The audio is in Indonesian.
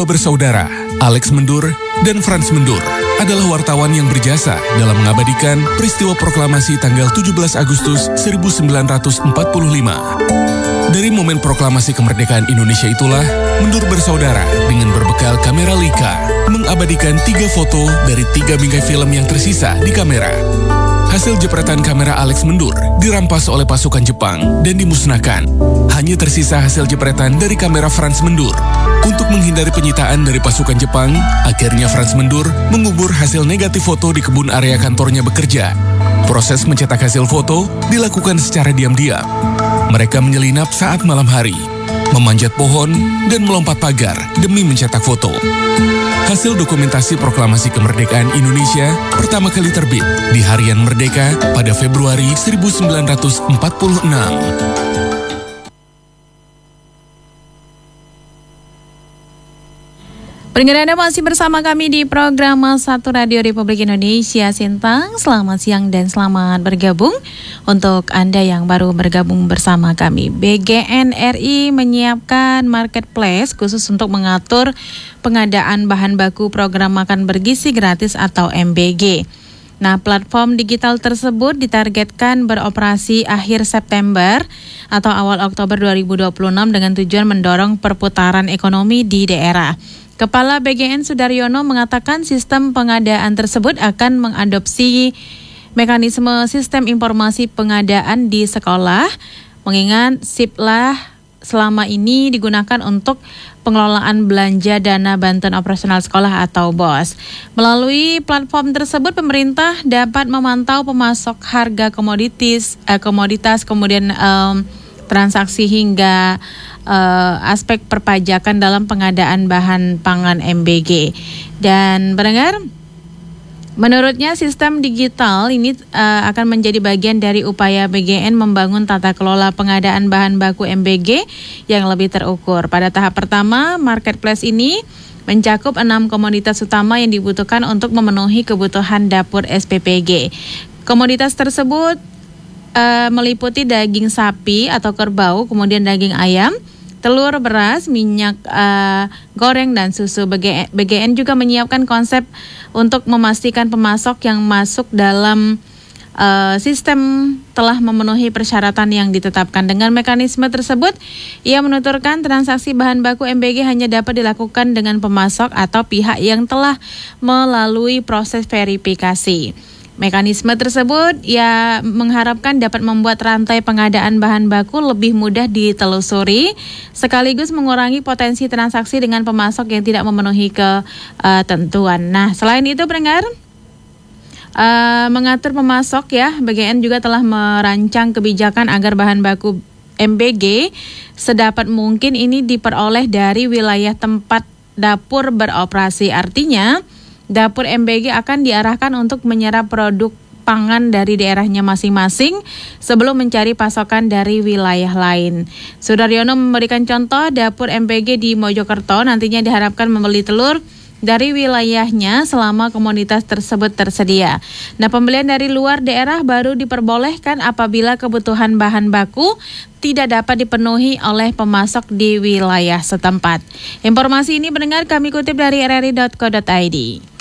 Dua bersaudara, Alex Mendur dan Frans Mendur, adalah wartawan yang berjasa dalam mengabadikan peristiwa proklamasi tanggal 17 Agustus 1945. Dari momen proklamasi kemerdekaan Indonesia itulah, Mendur bersaudara dengan berbekal kamera Leica mengabadikan 3 foto dari 3 bingkai film yang tersisa di kamera. Hasil jepretan kamera Alex Mendur dirampas oleh pasukan Jepang dan dimusnahkan. Hanya tersisa hasil jepretan dari kamera Frans Mendur. Untuk menghindari penyitaan dari pasukan Jepang, akhirnya Frans Mendur mengubur hasil negatif foto di kebun area kantornya bekerja. Proses mencetak hasil foto dilakukan secara diam-diam. Mereka menyelinap saat malam hari, memanjat pohon, dan melompat pagar demi mencetak foto. Hasil dokumentasi proklamasi kemerdekaan Indonesia pertama kali terbit di Harian Merdeka pada Februari 1946. Pendengar Anda masih bersama kami di program 1 Radio Republik Indonesia Sintang. Selamat siang dan selamat bergabung. Untuk Anda yang baru bergabung bersama kami, BGN RI menyiapkan marketplace khusus untuk mengatur pengadaan bahan baku program makan bergizi gratis atau MBG. Nah, platform digital tersebut ditargetkan beroperasi akhir September atau awal Oktober 2026 dengan tujuan mendorong perputaran ekonomi di daerah. Kepala BGN Sudaryono mengatakan sistem pengadaan tersebut akan mengadopsi mekanisme sistem informasi pengadaan di sekolah, mengingat SIPlah selama ini digunakan untuk pengelolaan belanja dana bantuan operasional sekolah atau BOS. Melalui platform tersebut, pemerintah dapat memantau pemasok harga komoditas, kemudian transaksi hingga aspek perpajakan dalam pengadaan bahan pangan MBG. Dan pendengar, menurutnya sistem digital ini akan menjadi bagian dari upaya BGN membangun tata kelola pengadaan bahan baku MBG yang lebih terukur. Pada tahap pertama, marketplace ini mencakup 6 komoditas utama yang dibutuhkan untuk memenuhi kebutuhan dapur SPPG. Komoditas tersebut meliputi daging sapi atau kerbau, kemudian daging ayam, telur, beras, minyak goreng, dan susu. BGN juga menyiapkan konsep untuk memastikan pemasok yang masuk dalam sistem telah memenuhi persyaratan yang ditetapkan. Dengan mekanisme tersebut, ia menuturkan transaksi bahan baku MBG hanya dapat dilakukan dengan pemasok atau pihak yang telah melalui proses verifikasi. Mekanisme tersebut ia mengharapkan dapat membuat rantai pengadaan bahan baku lebih mudah ditelusuri, sekaligus mengurangi potensi transaksi dengan pemasok yang tidak memenuhi ketentuan. Nah, selain itu pendengar, mengatur pemasok ya, BGN juga telah merancang kebijakan agar bahan baku MBG sedapat mungkin ini diperoleh dari wilayah tempat dapur beroperasi. Artinya, dapur MBG akan diarahkan untuk menyerap produk pangan dari daerahnya masing-masing sebelum mencari pasokan dari wilayah lain. Sudaryono memberikan contoh dapur MBG di Mojokerto nantinya diharapkan membeli telur dari wilayahnya selama komunitas tersebut tersedia. Nah, pembelian dari luar daerah baru diperbolehkan apabila kebutuhan bahan baku tidak dapat dipenuhi oleh pemasok di wilayah setempat. Informasi ini pendengar kami kutip dari rri.co.id.